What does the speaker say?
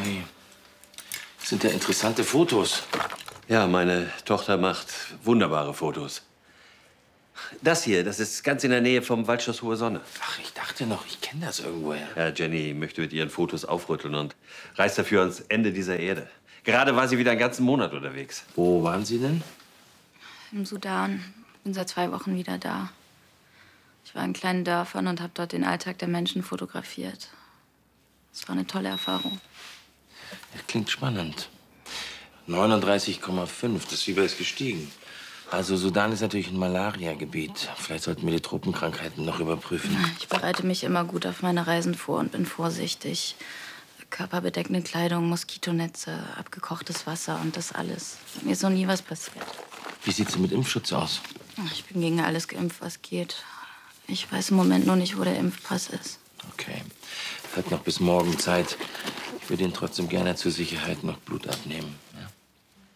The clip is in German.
Okay. Das sind ja interessante Fotos. Ja, meine Tochter macht wunderbare Fotos. Das hier, das ist ganz in der Nähe vom Waldschloss Hohe Sonne. Ach, ich dachte noch, ich kenne das irgendwoher. Ja, Jenny möchte mit ihren Fotos aufrütteln und reist dafür ans Ende dieser Erde. Gerade war sie wieder einen ganzen Monat unterwegs. Wo waren Sie denn? Im Sudan. Bin seit 2 Wochen wieder da. Ich war in kleinen Dörfern und habe dort den Alltag der Menschen fotografiert. Es war eine tolle Erfahrung. Ja, klingt spannend. 39,5, das Fieber ist gestiegen. Also Sudan ist natürlich ein Malaria-Gebiet. Vielleicht sollten wir die Tropenkrankheiten noch überprüfen. Ich bereite mich immer gut auf meine Reisen vor und bin vorsichtig. Körperbedeckende Kleidung, Moskitonetze, abgekochtes Wasser und das alles. Mir ist noch nie was passiert. Wie sieht's denn mit Impfschutz aus? Ich bin gegen alles geimpft, was geht. Ich weiß im Moment nur nicht, wo der Impfpass ist. Okay. Hat noch bis morgen Zeit. Ich würde Ihnen trotzdem gerne zur Sicherheit noch Blut abnehmen.